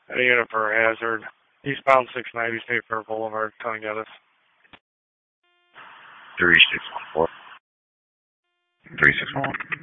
A unit for hazard. Eastbound 690 State Fair Boulevard, coming at us. 3614. 3611.